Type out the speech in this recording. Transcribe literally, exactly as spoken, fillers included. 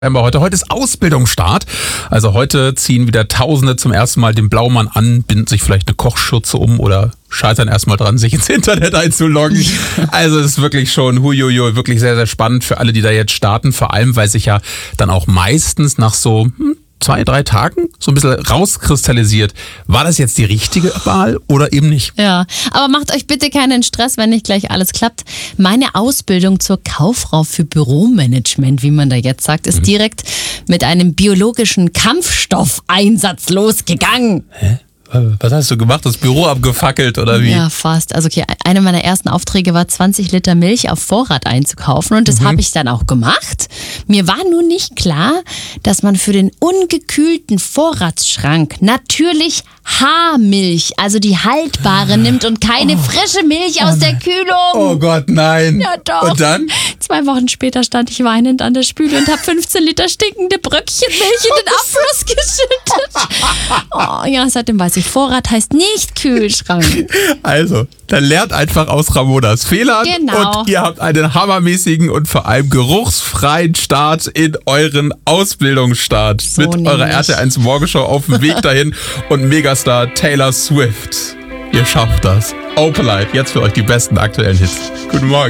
Heute. Heute ist Ausbildungsstart. Also heute ziehen wieder Tausende zum ersten Mal den Blaumann an, binden sich vielleicht eine Kochschürze um oder scheitern erstmal dran, sich ins Internet einzuloggen. Also es ist wirklich schon huiuiui, wirklich sehr, sehr spannend für alle, die da jetzt starten. Vor allem, weil sich ja dann auch meistens nach so hm, zwei, drei Tagen so ein bisschen rauskristallisiert. War das jetzt die richtige Wahl oder eben nicht? Ja, aber macht euch bitte keinen Stress, wenn nicht gleich alles klappt. Meine Ausbildung zur Kauffrau für Büromanagement, wie man da jetzt sagt, ist mhm. direkt mit einem biologischen Kampfstoffeinsatz losgegangen. Hä? Was hast du gemacht? Das Büro abgefackelt oder wie? Ja, fast. Also okay, einer meiner ersten Aufträge war zwanzig Liter Milch auf Vorrat einzukaufen und das mhm. habe ich dann auch gemacht. Mir war nur nicht klar, dass man für den ungekühlten Vorratsschrank natürlich Haarmilch, also die haltbare, nimmt und keine oh. frische Milch aus oh der Kühlung. Oh Gott, nein. Ja, doch. Und dann? Zwei Wochen später stand ich weinend an der Spüle und habe fünfzehn Liter stinkende Bröckchen Milch in den Abfluss geschüttet. Oh, ja, seitdem weiß ich, Vorrat heißt nicht Kühlschrank. Also, dann lernt einfach aus Ramonas Fehlern genau. und ihr habt einen hammermäßigen und vor allem geruchsfreien Start in euren Ausbildungsstart so mit nämlich. eurer R T eins Morgenshow auf dem Weg dahin und Megastar Taylor Swift. Ihr schafft das. Opalite, jetzt für euch die besten aktuellen Hits. Guten Morgen.